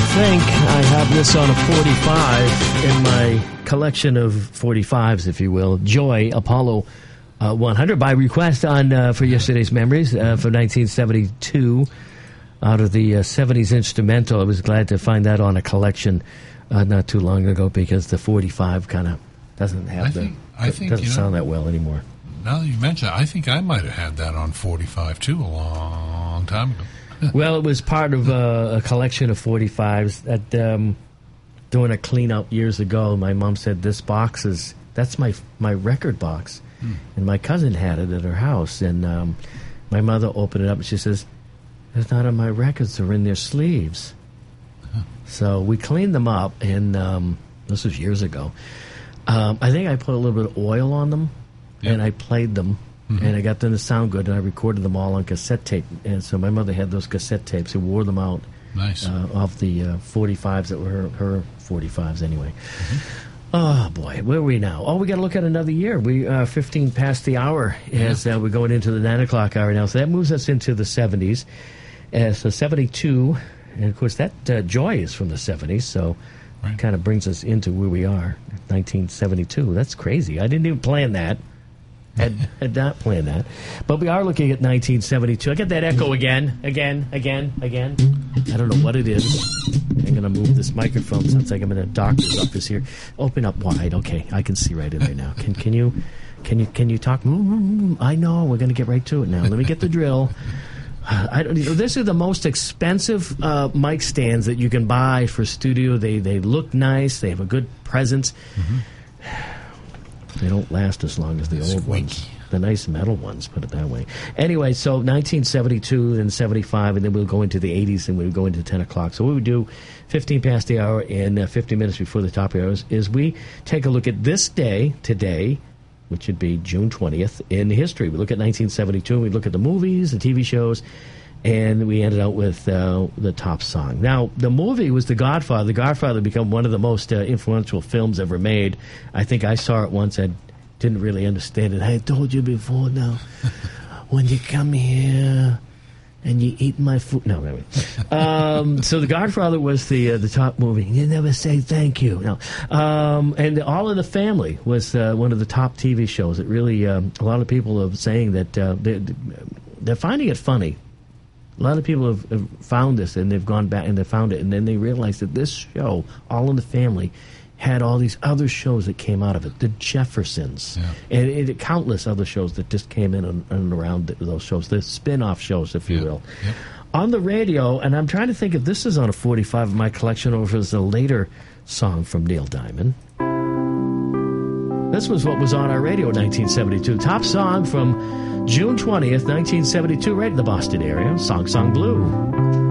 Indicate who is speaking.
Speaker 1: think I have this on a 45 in my collection of 45s, if you will. Joy, Apollo 100, by request on for yesterday's memories for 1972 out of the 70s instrumental. I was glad to find that on a collection not too long ago because the 45 kind of doesn't have doesn't sound that well anymore.
Speaker 2: Now that you mention it, I think I might have had that on 45 too a long time ago.
Speaker 1: Well, it was part of a collection of 45s that doing a clean-out years ago. My mom said, that's my record box. And my cousin had it at her house. And my mother opened it up and she says, "There's none of my records are in their sleeves." So we cleaned them up, and this was years ago. I think I put a little bit of oil on them, and I played them. And I got them to sound good, and I recorded them all on cassette tape. And so my mother had those cassette tapes and wore them out off the 45s that were her 45s anyway. Oh, boy, where are we now? Oh, we got to look at another year. We are 15 past the hour as we're going into the 9 o'clock hour now. So that moves us into the 70s. So 72, and, of course, that Joy is from the 70s, so kind of brings us into where we are, 1972. That's crazy. I didn't even plan that. Had not planned that. But we are looking at 1972. I get that echo again. I don't know what it is. I'm going to move this microphone. Sounds like I'm in a doctor's office here. Open up wide. Okay, I can see right in there now. Can you talk? I know. We're going to get right to it now. Let me get the drill. This is the most expensive mic stands that you can buy for studio. They look nice. They have a good presence. They don't last as long as the old ones. The nice metal ones, put it that way. Anyway, so 1972 and 75, and then we'll go into the 80s, and we'll go into 10 o'clock. So what we do, 15 past the hour and 50 minutes before the top of the hour, is we take a look at this day, today, which would be June 20th, in history. We look at 1972, and we look at the movies, the TV shows, and we ended out with the top song. Now, the movie was The Godfather. The Godfather became one of the most influential films ever made. I think I saw it once. I didn't really understand it. I told you before now, when you come here and you eat my food. No, anyway. So The Godfather was the top movie. You never say thank you. No. And All in the Family was one of the top TV shows. It really, a lot of people are saying that they're finding it funny. A lot of people have found this, and they've gone back and they found it, and then they realized that this show, All in the Family, had all these other shows that came out of it. The Jeffersons, and countless other shows that just came in and around those shows, the spin-off shows, if you will. On the radio, and I'm trying to think if this is on a 45 of my collection or if it was a later song from Neil Diamond. This was what was on our radio in 1972. Top song from June 20th, 1972, right in the Boston area, Song Song Blue.